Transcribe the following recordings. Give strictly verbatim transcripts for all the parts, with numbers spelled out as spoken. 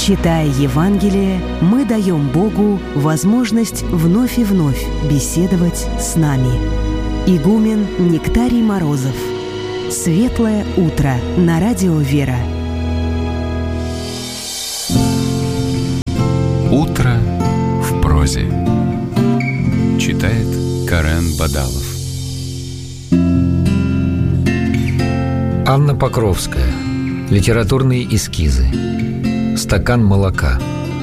Читая Евангелие, мы даем Богу возможность вновь и вновь беседовать с нами. Игумен Нектарий Морозов. Светлое утро на радио «Вера». Утро в прозе. Читает Карен Бадалов. Анна Покровская. Литературные эскизы. Стакан молока.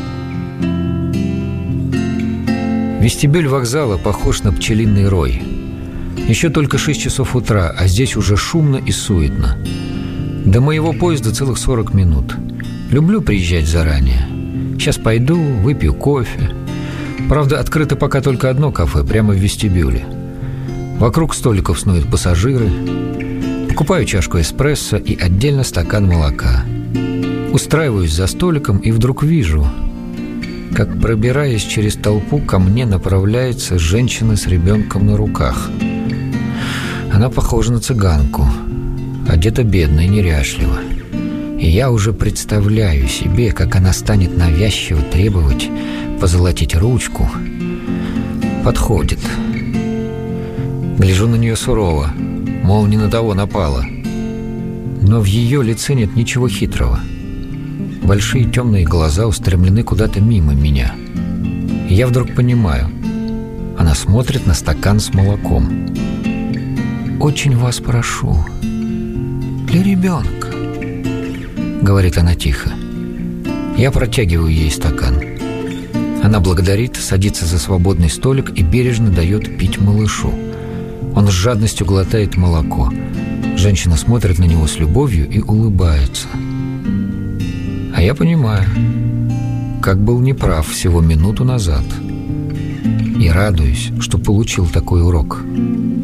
Вестибюль вокзала похож на пчелиный рой. Еще только шесть часов утра, а здесь уже шумно и суетно. До моего поезда целых сорок минут. Люблю приезжать заранее. Сейчас пойду, выпью кофе. Правда, открыто пока только одно кафе, прямо в вестибюле. Вокруг столиков снуют пассажиры. Покупаю чашку эспрессо и отдельно стакан молока. Устраиваюсь за столиком и вдруг вижу, как, пробираясь через толпу, ко мне направляется женщина с ребенком на руках. Она похожа на цыганку, одета бедно и неряшливо. И я уже представляю себе, как она станет навязчиво требовать позолотить ручку. Подходит. Гляжу на нее сурово, мол, не на того напала. Но в ее лице нет ничего хитрого. Большие темные глаза устремлены куда-то мимо меня. И я вдруг понимаю, она смотрит на стакан с молоком. «Очень вас прошу, для ребенка», — говорит она тихо. Я протягиваю ей стакан. Она благодарит, садится за свободный столик и бережно дает пить малышу. Он с жадностью глотает молоко. Женщина смотрит на него с любовью и улыбается. А я понимаю, как был неправ всего минуту назад. И радуюсь, что получил такой урок.